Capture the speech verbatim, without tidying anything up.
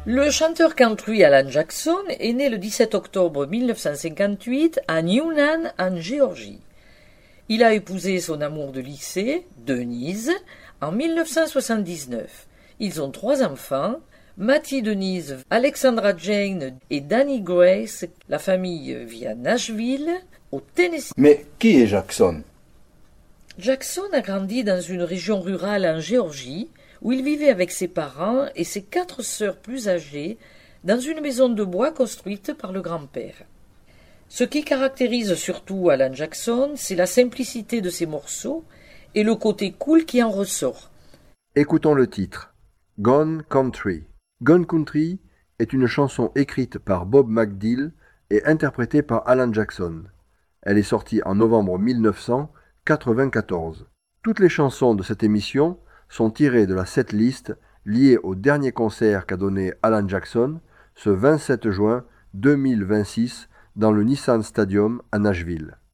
Le chanteur country Alan Jackson est né le dix-sept octobre mille neuf cent cinquante-huit à Newnan, en Géorgie. Il a épousé son amour de lycée, Denise, en mille neuf cent soixante-dix-neuf. Ils ont trois enfants, Matty Denise, Alexandra Jane et Danny Grace. La famille vit à Nashville, au Tennessee. Mais qui est Jackson? Jackson a grandi dans une région rurale en Géorgie, où il vivait avec ses parents et ses quatre sœurs plus âgées, dans une maison de bois construite par le grand-père. Ce qui caractérise surtout Alan Jackson, c'est la simplicité de ses morceaux et le côté cool qui en ressort. Écoutons le titre, Gone Country. Gone Country est une chanson écrite par Bob McDill et interprétée par Alan Jackson. Elle est sortie en novembre mille neuf cent quatre-vingt-quatorze. Toutes les chansons de cette émission sont tirées de la setlist liée au dernier concert qu'a donné Alan Jackson ce vingt-sept juin deux mille vingt-six dans le Nissan Stadium à Nashville.